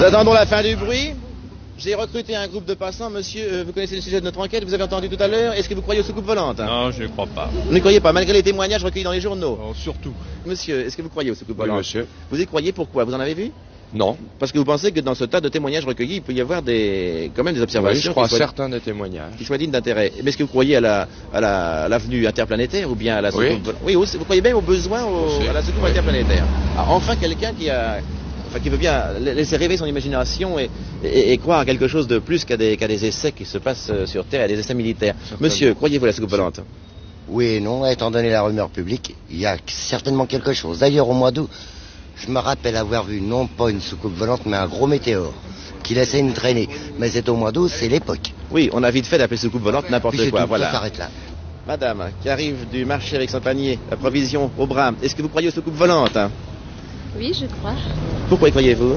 Nous attendons la fin du bruit. J'ai recruté un groupe de passants. Monsieur, vous connaissez le sujet de notre enquête, vous avez entendu tout à l'heure. Est-ce que vous croyez aux soucoupes volantes? Non, je ne crois pas. Vous ne croyez pas, malgré les témoignages recueillis dans les journaux? Oh, surtout. Monsieur, est-ce que vous croyez aux soucoupes Oui, volantes? monsieur. Vous y croyez, pourquoi? Vous en avez vu? Non. Parce que vous pensez que dans ce tas de témoignages recueillis, il peut y avoir quand même des Oui, observations je crois qui certains des témoignages. soient dignes d'intérêt. Mais est-ce que vous croyez à l'avenue interplanétaire ou bien à la soucoupe volante? Oui, vous croyez bien aux besoins à la soucoupe interplanétaire. Ah, enfin, quelqu'un qui veut bien laisser rêver son imagination et croire à quelque chose de plus qu'à des essais qui se passent sur Terre, à des essais militaires. Monsieur, croyez-vous à la soucoupe volante? Oui et non, étant donné la rumeur publique, il y a certainement quelque chose. D'ailleurs, au mois d'août, je me rappelle avoir vu non pas une soucoupe volante, mais un gros météore qui laissait une traînée. Mais c'est au mois d'août, c'est l'époque. Oui, on a vite fait d'appeler soucoupe volante n'importe Puis c'est quoi, tout, voilà. ça s'arrête là. Madame, qui arrive du marché avec son panier, la provision au bras, est-ce que vous croyez aux soucoupes volantes? Oui, je crois. Pourquoi y croyez-vous?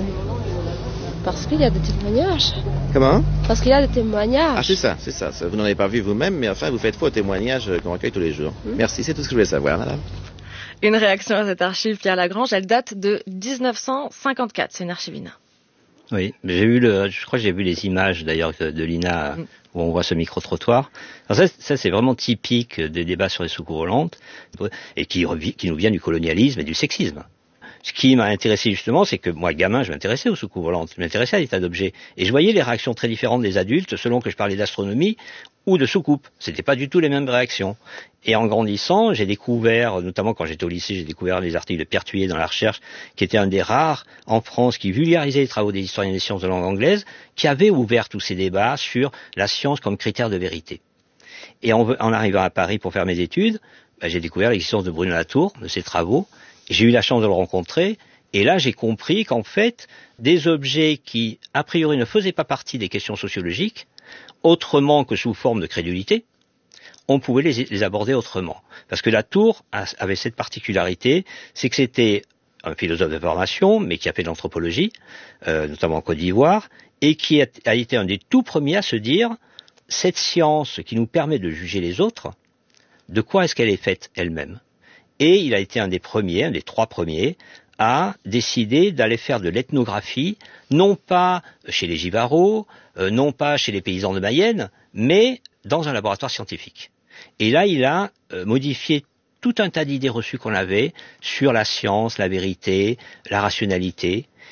Parce qu'il y a des témoignages. Comment? Parce qu'il y a des témoignages. Ah, c'est ça. Vous n'en avez pas vu vous-même, mais enfin, vous faites foi aux témoignages qu'on recueille tous les jours. Merci, c'est tout ce que je voulais savoir, madame. Une réaction à cette archive, Pierre Lagrange, elle date de 1954. C'est une archivine. Oui, je crois que j'ai vu les images d'ailleurs de l'INA où on voit ce micro-trottoir. Alors ça c'est vraiment typique des débats sur les soucoupes volantes et qui nous vient du colonialisme et du sexisme. Ce qui m'a intéressé justement, c'est que moi, gamin, je m'intéressais aux soucoupes volantes, je m'intéressais à l'état d'objet. Et je voyais les réactions très différentes des adultes selon que je parlais d'astronomie ou de soucoupes. C'était pas du tout les mêmes réactions. Et en grandissant, j'ai découvert, notamment quand j'étais au lycée, j'ai découvert les articles de Pierre Thuillier dans la recherche, qui était un des rares en France qui vulgarisait les travaux des historiens des sciences de langue anglaise, qui avait ouvert tous ces débats sur la science comme critère de vérité. Et en arrivant à Paris pour faire mes études, j'ai découvert l'existence de Bruno Latour, de ses travaux. J'ai eu la chance de le rencontrer, et là j'ai compris qu'en fait, des objets qui, a priori, ne faisaient pas partie des questions sociologiques, autrement que sous forme de crédulité, on pouvait les aborder autrement. Parce que Latour avait cette particularité, c'est que c'était un philosophe de formation, mais qui a fait de l'anthropologie, notamment en Côte d'Ivoire, et qui a été un des tout premiers à se dire, cette science qui nous permet de juger les autres, de quoi est-ce qu'elle est faite elle-même ? Et il a été un des trois premiers, à décider d'aller faire de l'ethnographie, non pas chez les Givarots, non pas chez les paysans de Mayenne, mais dans un laboratoire scientifique. Et là, il a modifié tout un tas d'idées reçues qu'on avait sur la science, la vérité, la rationalité,